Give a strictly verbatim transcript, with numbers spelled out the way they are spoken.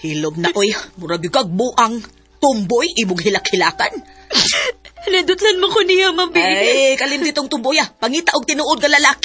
Hilob na oy, murag yung kagbuang tumboy imong hilak-hilakan. Nadutlan mo ko niya, Mami. Ay, kalim ditong tumboy ah. Pangita og tinuod nga lalaki.